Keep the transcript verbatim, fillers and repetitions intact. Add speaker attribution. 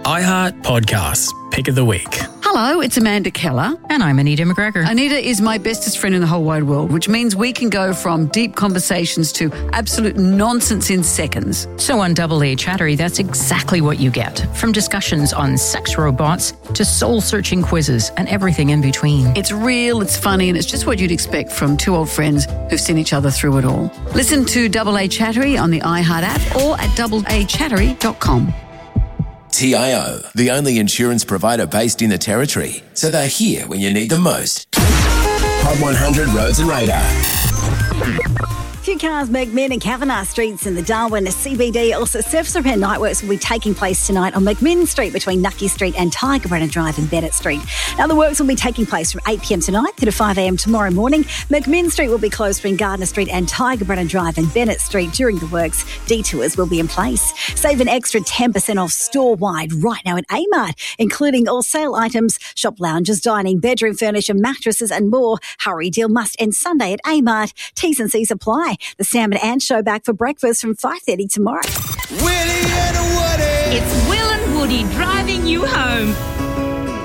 Speaker 1: iHeart Podcasts, Pick of the Week.
Speaker 2: Hello, it's Amanda Keller.
Speaker 3: And I'm Anita McGregor.
Speaker 2: Anita is my bestest friend in the whole wide world, which means we can go from deep conversations to absolute nonsense in seconds.
Speaker 3: So on Double A Chattery, that's exactly what you get. From discussions on sex robots to soul-searching quizzes and everything in between.
Speaker 2: It's real, it's funny, and it's just what you'd expect from two old friends who've seen each other through it all. Listen to Double A Chattery on the iHeart app or at double a chattery dot com.
Speaker 4: T I O, the only insurance provider based in the Territory, so they're here when you need them most. Pod one hundred Roads and Radar.
Speaker 5: Two cars, McMinn and Kavanagh Streets in the Darwin C B D. Also, surface repair night works will be taking place tonight on McMinn Street between Nucky Street and Tiger Brennan Drive and Bennett Street. Now, the works will be taking place from eight p.m. tonight to five a.m. tomorrow morning. McMinn Street will be closed between Gardner Street and Tiger Brennan Drive and Bennett Street during the works. Detours will be in place. Save an extra ten percent off store-wide right now at Amart, including all sale items, shop lounges, dining, bedroom furniture, mattresses and more. Hurry, deal must end Sunday at Amart. T's and C's apply. The Sam and Ann Show back for breakfast from five thirty tomorrow.
Speaker 6: Willie and Woody.
Speaker 7: It's Will and Woody driving you home.